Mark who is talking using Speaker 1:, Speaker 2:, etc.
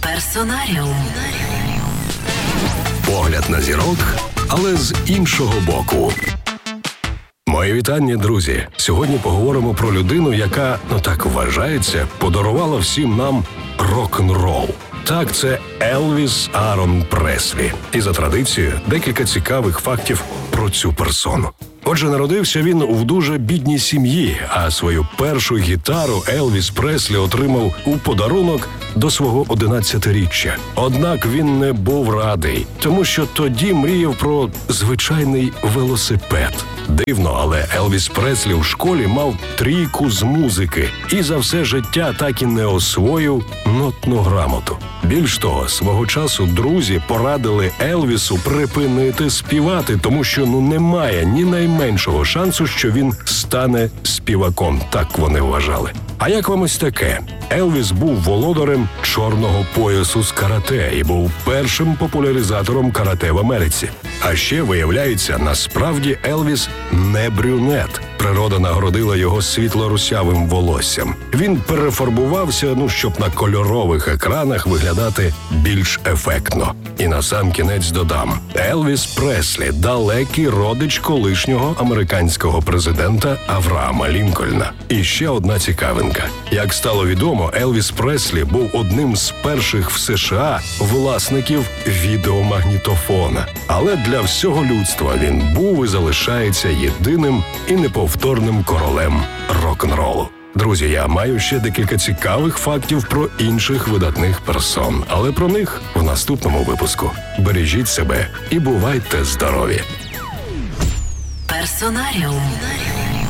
Speaker 1: Персонаріум.
Speaker 2: Погляд на зірок, але з іншого боку. Мої вітання, друзі! Сьогодні поговоримо про людину, яка, так вважається, подарувала всім нам рок-н-рол. Так, це Елвіс Арон Преслі. І за традицією декілька цікавих фактів про цю персону. Отже, народився він в дуже бідній сім'ї, а свою першу гітару Елвіс Преслі отримав у подарунок до свого 11-річчя. Однак він не був радий, тому що тоді мріяв про звичайний велосипед. Дивно, але Елвіс Преслі в школі мав трійку з музики і за все життя так і не освоїв нотну грамоту. Більш того, свого часу друзі порадили Елвісу припинити співати, тому що немає ні найменшого шансу, що він стане співаком, так вони вважали. А як вам ось таке? Елвіс був володарем чорного поясу з карате і був першим популяризатором карате в Америці. А ще, виявляється, насправді Елвіс не брюнет. Природа нагородила його світло-русявим волоссям. Він перефарбувався, щоб на кольорових екранах виглядати більш ефектно. І насамкінець додам. Елвіс Преслі – далекий родич колишнього американського президента Авраама Лінкольна. І ще одна цікавинка. Як стало відомо, Елвіс Преслі був одним з перших в США власників відеомагнітофона. Але для всього людства він був і залишається єдиним і неповторним королем рок-н-ролу. Друзі, я маю ще декілька цікавих фактів про інших видатних персон, але про них в наступному випуску. Бережіть себе і бувайте здорові!
Speaker 1: Персонаріум.